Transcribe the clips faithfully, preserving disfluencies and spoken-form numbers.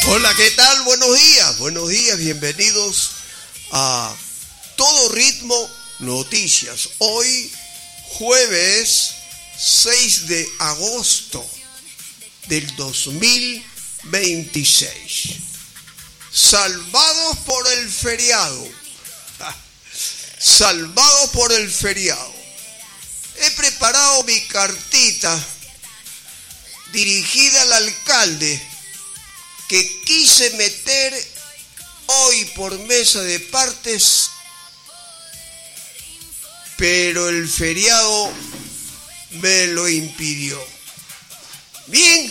Hola, ¿qué tal? Buenos días, buenos días, bienvenidos a Todo Ritmo Noticias. Hoy, jueves seis de agosto del dos mil veintiséis. Salvados por el feriado. Salvados por el feriado. He preparado mi cartita dirigida al alcalde que quise meter hoy por mesa de partes, pero el feriado me lo impidió. Bien,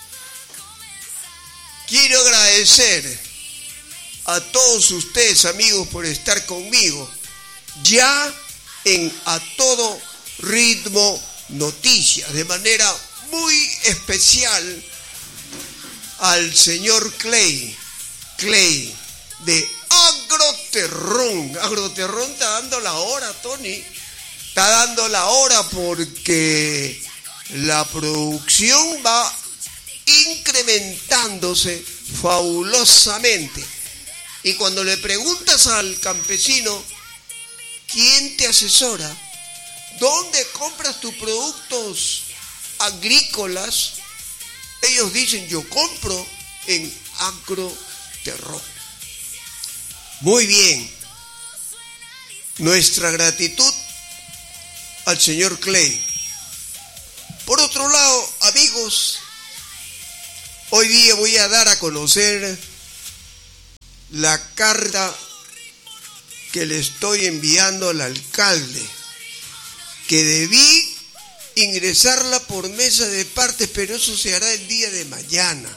quiero agradecer a todos ustedes, amigos, por estar conmigo ya en A Todo Ritmo Noticias, de manera muy especial al señor Clay, Clay de Agroterrón. Agroterrón está dando la hora, Tony. Está dando la hora porque la producción va incrementándose fabulosamente. Y cuando le preguntas al campesino, ¿quién te asesora? ¿Dónde compras tus productos agrícolas? Ellos dicen, yo compro en Agroterrón. Muy bien. Nuestra gratitud al señor Clay. Por otro lado, amigos, hoy día voy a dar a conocer la carta que le estoy enviando al alcalde, que debí ingresarla por mesa de partes, pero eso se hará el día de mañana.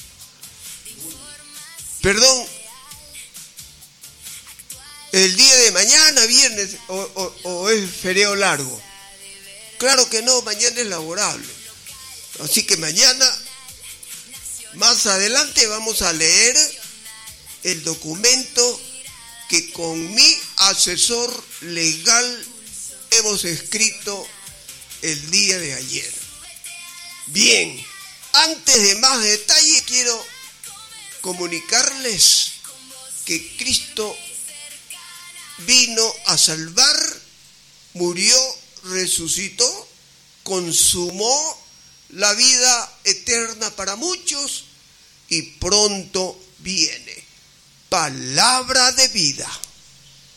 Perdón, el día de mañana, viernes, o, o, o es feriado largo. Claro que no, mañana es laborable. Así que mañana, más adelante, vamos a leer el documento que con mi asesor legal hemos escrito el día de ayer. Bien, antes de más detalles quiero comunicarles que Cristo vino a salvar, murió, resucitó, consumó la vida eterna para muchos y pronto viene. Palabra de vida.